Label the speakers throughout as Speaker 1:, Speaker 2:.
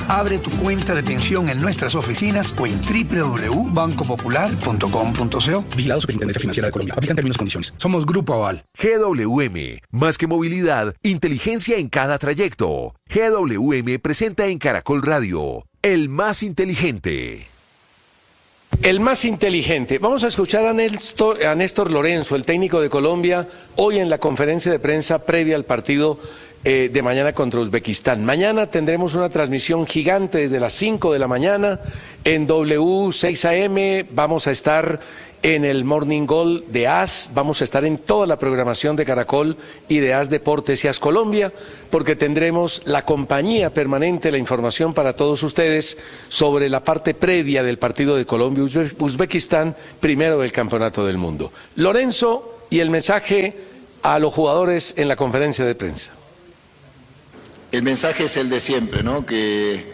Speaker 1: Abre tu cuenta de pensión en nuestras oficinas o en www.bancopopular.com.co.
Speaker 2: Vigilado Superintendencia Financiera de Colombia. Aplican términos y condiciones.
Speaker 1: Somos Grupo Aval.
Speaker 3: GWM, más que movilidad, inteligencia en cada trayecto. GWM presenta en Caracol Radio, El Más Inteligente.
Speaker 4: El más inteligente. Vamos a escuchar a Néstor Lorenzo, el técnico de Colombia, hoy en la conferencia de prensa previa al partido de mañana contra Uzbekistán. Mañana tendremos una transmisión gigante desde las 5 de la mañana en W6 AM. Vamos a estar en el Morning Goal de AS, vamos a estar en toda la programación de Caracol y de AS Deportes y AS Colombia, porque tendremos la compañía permanente, la información para todos ustedes sobre la parte previa del partido de Colombia-Uzbekistán, primero del Campeonato del Mundo. Lorenzo, y el mensaje a los jugadores en la conferencia de prensa.
Speaker 5: El mensaje es el de siempre, ¿no? Que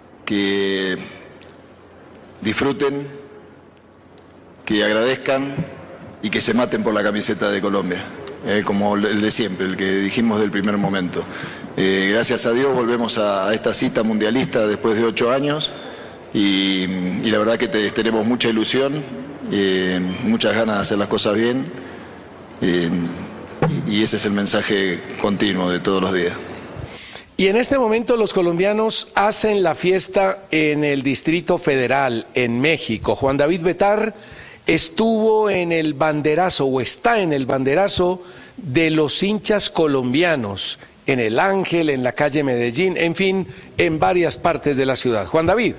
Speaker 5: disfruten, que agradezcan y que se maten por la camiseta de Colombia, como el de siempre, el que dijimos del primer momento. Gracias a Dios volvemos a esta cita mundialista después de 8 años y la verdad que tenemos mucha ilusión, muchas ganas de hacer las cosas bien y ese es el mensaje continuo de todos los días.
Speaker 4: Y en este momento los colombianos hacen la fiesta en el Distrito Federal, en México. Juan David Betar estuvo en el banderazo, o está en el banderazo de los hinchas colombianos, en el Ángel, en la calle Medellín, en fin, en varias partes de la ciudad. Juan David.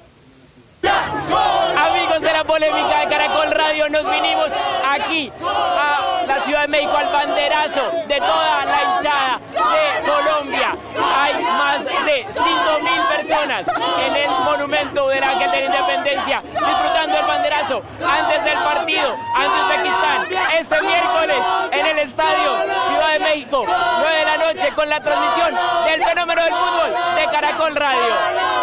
Speaker 6: Amigos de la polémica de Caracol Radio, nos vinimos aquí a la Ciudad de México, al banderazo de toda la hinchada de Colombia. Hay más de 5.000 personas en el monumento del Ángel de la Independencia disfrutando el banderazo antes del partido ante Uzbekistán este miércoles en el estadio Ciudad de México, 9 de la noche, con la transmisión del fenómeno del fútbol de Caracol Radio.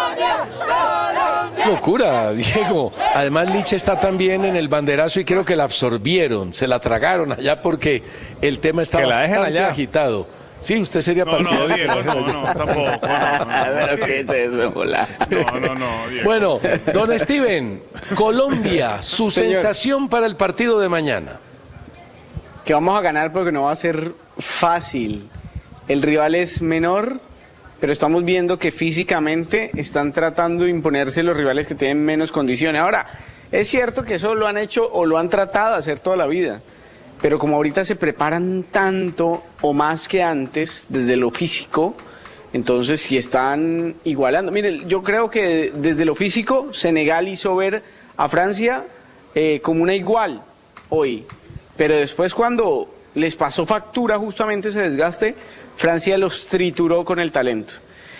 Speaker 4: Locura, Diego. Además, Lich está también en el banderazo y creo que la absorbieron, se la tragaron allá porque el tema está bastante agitado. Sí, usted sería partidario.
Speaker 7: No, Diego, no, tampoco.
Speaker 8: Pero ¿qué es eso? Hola.
Speaker 7: No, Diego.
Speaker 4: Bueno, don Steven, Colombia, su sensación para el partido de mañana.
Speaker 8: Que vamos a ganar porque no va a ser fácil. El rival es menor, pero estamos viendo que físicamente están tratando de imponerse los rivales que tienen menos condiciones. Ahora, es cierto que eso lo han hecho o lo han tratado de hacer toda la vida. Pero como ahorita se preparan tanto o más que antes desde lo físico, entonces si están igualando. Miren, yo creo que desde lo físico Senegal hizo ver a Francia como una igual hoy. Pero después cuando les pasó factura justamente ese desgaste, Francia los trituró con el talento.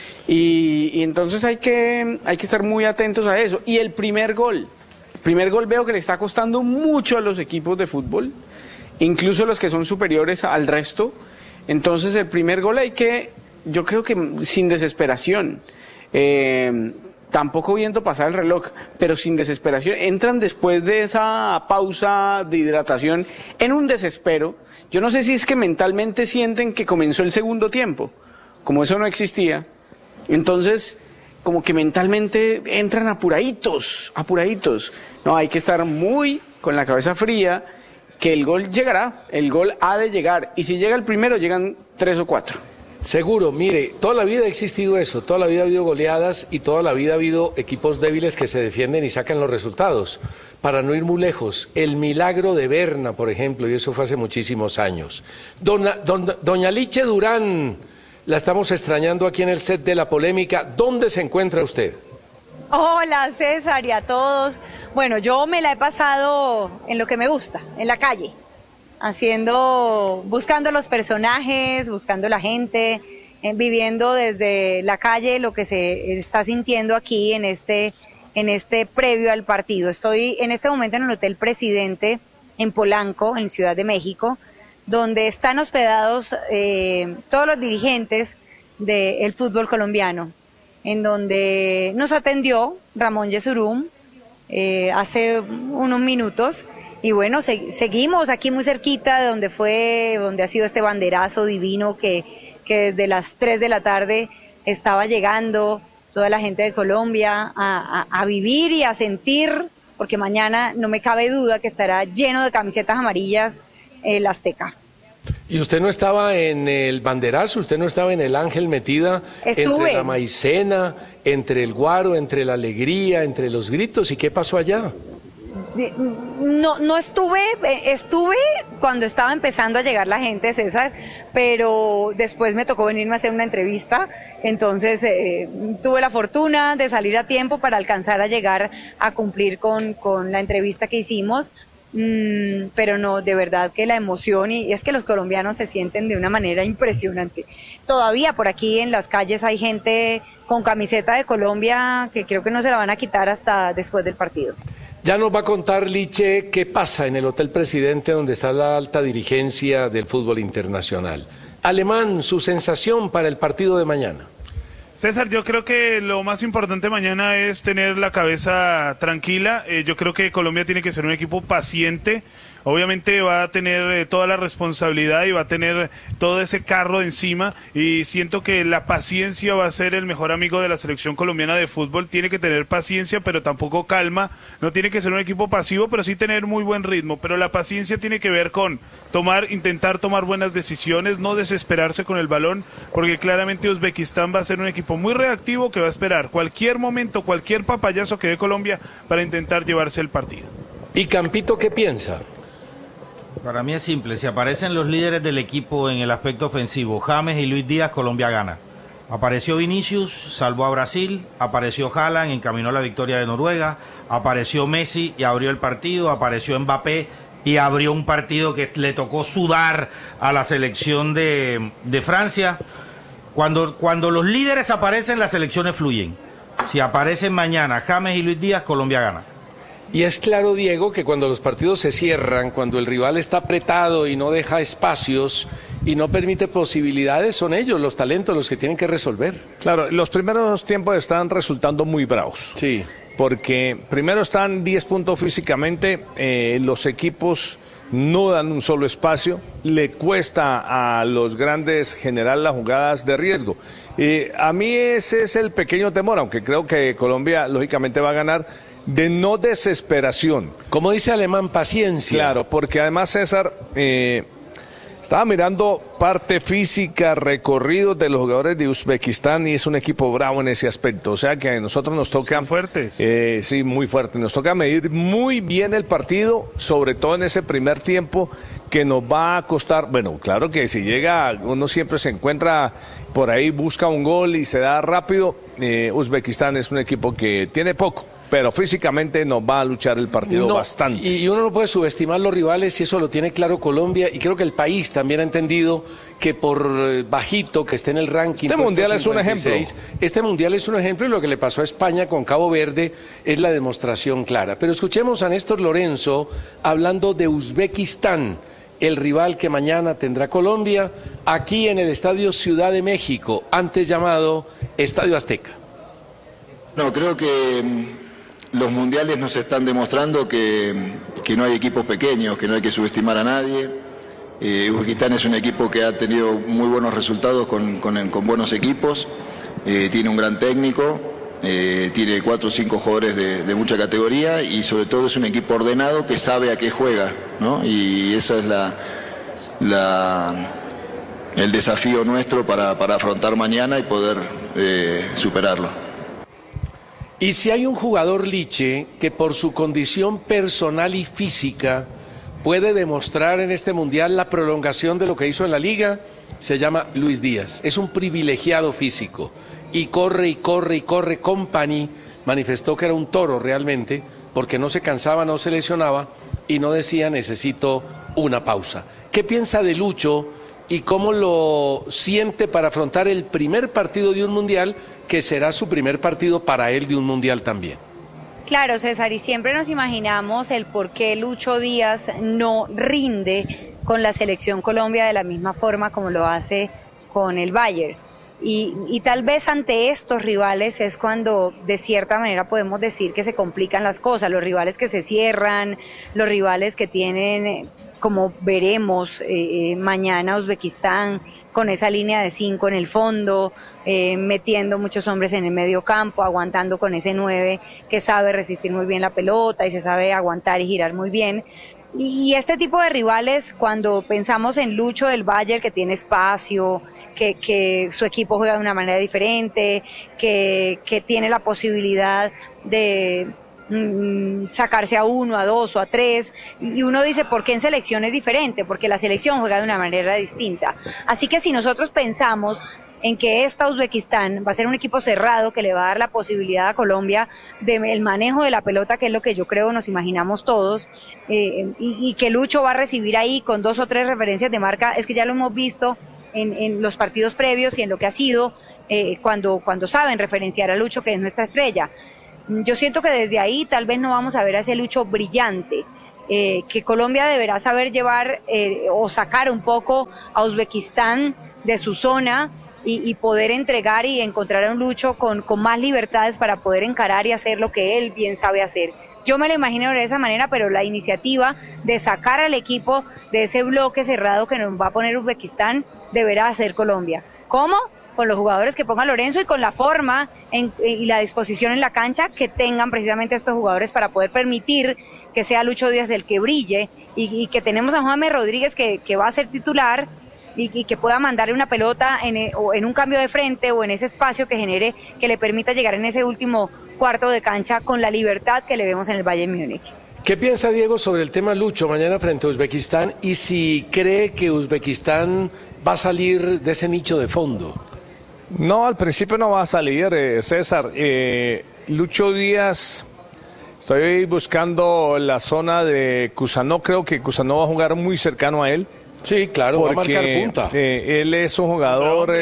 Speaker 8: Y entonces hay que estar muy atentos a eso. Y el primer gol veo que le está costando mucho a los equipos de fútbol, incluso los que son superiores al resto. Entonces el primer gol yo creo que sin desesperación, tampoco viendo pasar el reloj, pero sin desesperación, entran después de esa pausa de hidratación en un desespero. Yo no sé si es que mentalmente sienten que comenzó el segundo tiempo, como eso no existía, entonces como que mentalmente entran apuraditos. No, hay que estar muy con la cabeza fría, que el gol llegará, el gol ha de llegar, y si llega el primero, llegan 3 o 4.
Speaker 4: Seguro, mire, toda la vida ha existido eso, toda la vida ha habido goleadas y toda la vida ha habido equipos débiles que se defienden y sacan los resultados. Para no ir muy lejos, el milagro de Berna, por ejemplo, y eso fue hace muchísimos años. Doña Liche Durán, la estamos extrañando aquí en el set de la polémica. ¿Dónde se encuentra usted?
Speaker 9: Hola César y a todos. Bueno, yo me la he pasado en lo que me gusta, en la calle, buscando los personajes, buscando la gente, viviendo desde la calle lo que se está sintiendo aquí en este previo al partido. Estoy en este momento en el Hotel Presidente en Polanco, en Ciudad de México, donde están hospedados todos los dirigentes del fútbol colombiano, en donde nos atendió Ramón Yesurún hace unos minutos. Y bueno, seguimos aquí muy cerquita de donde ha sido este banderazo divino que desde las 3 de la tarde estaba llegando toda la gente de Colombia a vivir y a sentir, porque mañana no me cabe duda que estará lleno de camisetas amarillas el Azteca.
Speaker 4: ¿Y usted no estaba en el banderazo? ¿Usted no estaba en el Ángel metida entre la maicena, entre el guaro, entre la alegría, entre los gritos? ¿Y qué pasó allá?
Speaker 9: No estuve cuando estaba empezando a llegar la gente, César, pero después me tocó venirme a hacer una entrevista, entonces tuve la fortuna de salir a tiempo para alcanzar a llegar a cumplir con la entrevista que hicimos. Pero no, de verdad que la emoción, y es que los colombianos se sienten de una manera impresionante. Todavía por aquí en las calles hay gente con camiseta de Colombia que creo que no se la van a quitar hasta después del partido.
Speaker 4: Ya nos va a contar, Liche, qué pasa en el Hotel Presidente, donde está la alta dirigencia del fútbol internacional. Alemán, su sensación para el partido de mañana.
Speaker 7: César, yo creo que lo más importante mañana es tener la cabeza tranquila. Yo creo que Colombia tiene que ser un equipo paciente. Obviamente va a tener toda la responsabilidad y va a tener todo ese carro encima, y siento que la paciencia va a ser el mejor amigo de la selección colombiana de fútbol. Tiene que tener paciencia, pero tampoco calma. No tiene que ser un equipo pasivo, pero sí tener muy buen ritmo. Pero la paciencia tiene que ver con intentar tomar buenas decisiones, no desesperarse con el balón, porque claramente Uzbekistán va a ser un equipo muy reactivo que va a esperar cualquier momento, cualquier papayazo que dé Colombia para intentar llevarse el partido.
Speaker 4: ¿Y Campito qué piensa?
Speaker 10: Para mí es simple, si aparecen los líderes del equipo en el aspecto ofensivo, James y Luis Díaz, Colombia gana. Apareció Vinicius, salvó a Brasil, apareció Haaland, encaminó la victoria de Noruega, apareció Messi y abrió el partido, apareció Mbappé y abrió un partido que le tocó sudar a la selección de Francia. Cuando los líderes aparecen, las selecciones fluyen. Si aparecen mañana James y Luis Díaz, Colombia gana.
Speaker 4: Y es claro, Diego, que cuando los partidos se cierran, cuando el rival está apretado y no deja espacios y no permite posibilidades, son ellos, los talentos, los que tienen que resolver.
Speaker 11: Claro, los primeros tiempos están resultando muy bravos.
Speaker 4: Sí.
Speaker 11: Porque primero están 10 puntos físicamente, los equipos no dan un solo espacio, le cuesta a los grandes generar las jugadas de riesgo. A mí ese es el pequeño temor, aunque creo que Colombia lógicamente va a ganar, de no desesperación.
Speaker 4: Como dice Alemán, paciencia.
Speaker 11: Claro, porque además, César, estaba mirando parte física, recorridos de los jugadores de Uzbekistán, y es un equipo bravo en ese aspecto. O sea que a nosotros nos toca...
Speaker 7: Son fuertes.
Speaker 11: Sí, muy fuertes. Nos toca medir muy bien el partido, sobre todo en ese primer tiempo, que nos va a costar... Bueno, claro que si llega, uno siempre se encuentra por ahí, busca un gol y se da rápido. Uzbekistán es un equipo que tiene poco, pero físicamente nos va a luchar el partido bastante.
Speaker 4: Y uno no puede subestimar los rivales, y eso lo tiene claro Colombia, y creo que el país también ha entendido que por bajito que esté en el ranking...
Speaker 11: Este mundial es un ejemplo.
Speaker 4: Este mundial es un ejemplo, y lo que le pasó a España con Cabo Verde es la demostración clara. Pero escuchemos a Néstor Lorenzo hablando de Uzbekistán, el rival que mañana tendrá Colombia, aquí en el Estadio Ciudad de México, antes llamado Estadio Azteca.
Speaker 5: No, creo que los mundiales nos están demostrando que no hay equipos pequeños, que no hay que subestimar a nadie. Uzbekistán es un equipo que ha tenido muy buenos resultados con buenos equipos, tiene un gran técnico, tiene 4 o 5 jugadores de mucha categoría, y sobre todo es un equipo ordenado que sabe a qué juega, ¿no? Y eso es el desafío nuestro para afrontar mañana y poder superarlo.
Speaker 4: Y si hay un jugador, Liche, que por su condición personal y física puede demostrar en este mundial la prolongación de lo que hizo en la liga, se llama Luis Díaz. Es un privilegiado físico y corre y corre y corre. Company manifestó que era un toro realmente, porque no se cansaba, no se lesionaba y no decía necesito una pausa. ¿Qué piensa de Lucho y cómo lo siente para afrontar el primer partido de un mundial, que será su primer partido para él de un mundial también?
Speaker 9: Claro, César, y siempre nos imaginamos el por qué Lucho Díaz no rinde con la selección Colombia de la misma forma como lo hace con el Bayern. Y tal vez ante estos rivales es cuando de cierta manera podemos decir que se complican las cosas, los rivales que se cierran, los rivales que tienen, como veremos mañana, Uzbekistán, con esa línea de 5 en el fondo, metiendo muchos hombres en el medio campo, aguantando con ese 9 que sabe resistir muy bien la pelota y se sabe aguantar y girar muy bien. Y este tipo de rivales, cuando pensamos en Lucho del Bayern, que tiene espacio, que su equipo juega de una manera diferente, que tiene la posibilidad de sacarse a 1, a 2 o a 3, y uno dice, ¿por qué en selección es diferente? Porque la selección juega de una manera distinta. Así que si nosotros pensamos en que Uzbekistán va a ser un equipo cerrado que le va a dar la posibilidad a Colombia del manejo de la pelota, que es lo que yo creo nos imaginamos todos, y que Lucho va a recibir ahí con 2 o 3 referencias de marca, es que ya lo hemos visto en los partidos previos y en lo que ha sido cuando saben referenciar a Lucho, que es nuestra estrella. Yo siento que desde ahí tal vez no vamos a ver a ese Lucho brillante, que Colombia deberá saber llevar o sacar un poco a Uzbekistán de su zona y poder entregar y encontrar a un Lucho con más libertades para poder encarar y hacer lo que él bien sabe hacer. Yo me lo imagino de esa manera, pero la iniciativa de sacar al equipo de ese bloque cerrado que nos va a poner Uzbekistán deberá hacer Colombia. ¿Cómo? Con los jugadores que ponga Lorenzo y con la forma y la disposición en la cancha que tengan precisamente estos jugadores para poder permitir que sea Lucho Díaz el que brille y que tenemos a James Rodríguez que va a ser titular y que pueda mandarle una pelota en un cambio de frente o en ese espacio que genere, que le permita llegar en ese último cuarto de cancha con la libertad que le vemos en el Bayern Múnich.
Speaker 4: ¿Qué piensa Diego sobre el tema Lucho mañana frente a Uzbekistán y si cree que Uzbekistán va a salir de ese nicho de fondo?
Speaker 11: No, al principio no va a salir, César. Lucho Díaz, estoy buscando la zona de Cusanó, creo que Cusanó va a jugar muy cercano a él.
Speaker 4: Sí, claro, va a marcar punta.
Speaker 11: Él es un jugador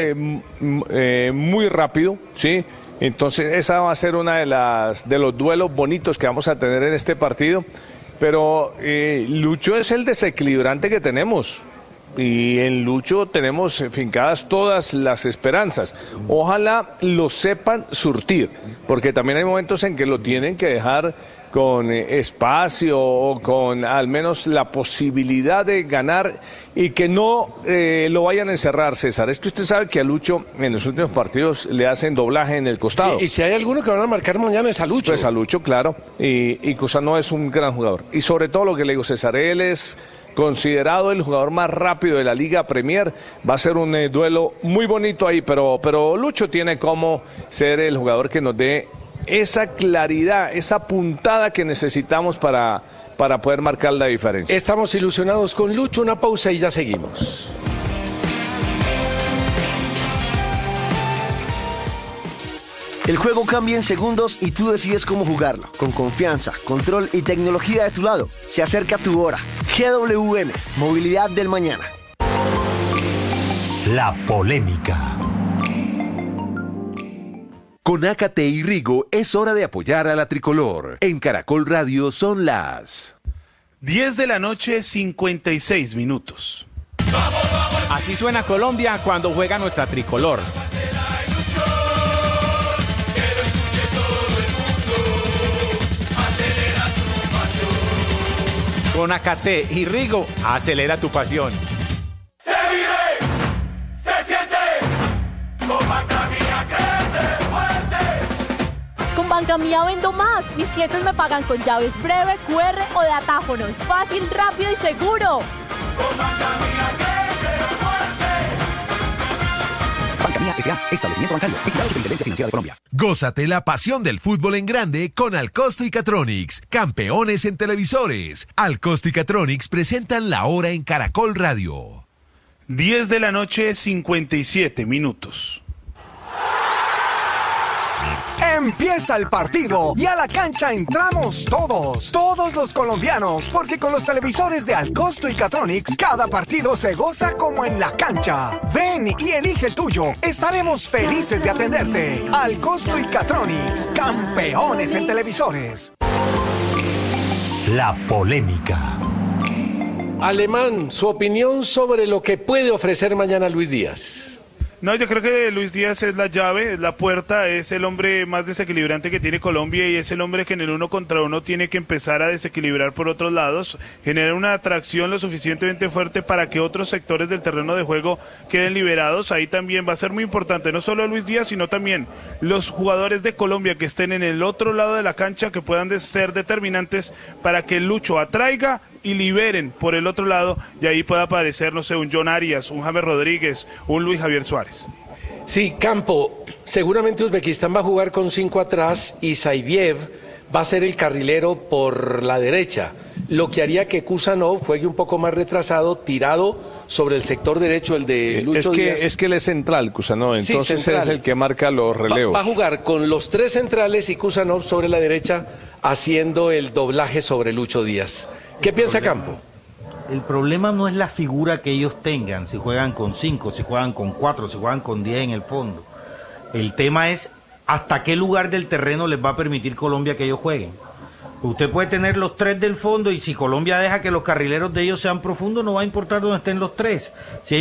Speaker 11: muy rápido, ¿sí? Entonces esa va a ser una de los duelos bonitos que vamos a tener en este partido. Pero Lucho es el desequilibrante que tenemos. Y en Lucho tenemos fincadas todas las esperanzas. Ojalá lo sepan surtir, porque también hay momentos en que lo tienen que dejar con espacio o con al menos la posibilidad de ganar y que no lo vayan a encerrar, César. Es que usted sabe que a Lucho en los últimos partidos le hacen doblaje en el costado.
Speaker 4: Y si hay alguno que van a marcar mañana es a Lucho.
Speaker 11: Pues a Lucho, claro. Y Cusano es un gran jugador. Y sobre todo lo que le digo, César, él es considerado el jugador más rápido de la Liga Premier. Va a ser un duelo muy bonito ahí, pero Lucho tiene como ser el jugador que nos dé esa claridad, esa puntada que necesitamos para poder marcar la diferencia.
Speaker 4: Estamos ilusionados con Lucho, una pausa y ya seguimos.
Speaker 12: El juego cambia en segundos y tú decides cómo jugarlo. Con confianza, control y tecnología de tu lado. Se acerca tu hora. GWM, Movilidad del Mañana.
Speaker 13: La polémica.
Speaker 3: Con AKT y Rigo es hora de apoyar a la tricolor. En Caracol Radio son las
Speaker 7: 10 de la noche, 56 minutos.
Speaker 14: Así suena Colombia cuando juega nuestra tricolor. Con AKT y Rigo, acelera tu pasión.
Speaker 15: Se vive, se siente, con Banca Mía crece fuerte.
Speaker 16: Con Banca Mía vendo más. Mis clientes me pagan con llaves breve, QR o de atáfono. Es fácil, rápido y seguro.
Speaker 15: Con Banca Mía crece fuerte.
Speaker 2: Banca Mía S.A. Establecimiento bancario. Vigilado Superintendencia Financiera de Colombia.
Speaker 13: Gózate la pasión del fútbol en grande con Alcosto y Catronics, campeones en televisores. Alcosto y Catronics presentan la hora en Caracol Radio.
Speaker 7: 10 de la noche, 57 minutos.
Speaker 17: Empieza el partido y a la cancha entramos todos los colombianos, porque con los televisores de Alcosto y Catronics, cada partido se goza como en la cancha. Ven y elige el tuyo, estaremos felices de atenderte. Alcosto y Catronics, campeones en televisores.
Speaker 13: La polémica.
Speaker 4: Alemán, su opinión sobre lo que puede ofrecer mañana Luis Díaz.
Speaker 7: No, yo creo que Luis Díaz es la llave, es la puerta, es el hombre más desequilibrante que tiene Colombia y es el hombre que en el 1 contra 1 tiene que empezar a desequilibrar por otros lados, generar una atracción lo suficientemente fuerte para que otros sectores del terreno de juego queden liberados. Ahí también va a ser muy importante, no solo Luis Díaz, sino también los jugadores de Colombia que estén en el otro lado de la cancha, que puedan ser determinantes para que Lucho atraiga y liberen por el otro lado, y ahí pueda aparecer, no sé, un John Arias, un James Rodríguez, un Luis Javier Suárez.
Speaker 4: Sí, Campo, seguramente Uzbekistán va a jugar con 5 atrás y Zaiviev va a ser el carrilero por la derecha, lo que haría que Kusanov juegue un poco más retrasado, tirado sobre el sector derecho, el de Lucho Díaz.
Speaker 11: Es que él es central, Kusanov, entonces
Speaker 4: sí,
Speaker 11: él es el que marca los relevos.
Speaker 4: Va a jugar con los 3 centrales y Kusanov sobre la derecha, haciendo el doblaje sobre Lucho Díaz. ¿Qué piensa Campo?
Speaker 10: El problema no es la figura que ellos tengan, si juegan con 5, si juegan con 4, si juegan con 10 en el fondo. El tema es hasta qué lugar del terreno les va a permitir Colombia que ellos jueguen. Usted puede tener los 3 del fondo y si Colombia deja que los carrileros de ellos sean profundos, no va a importar dónde estén los 3. Si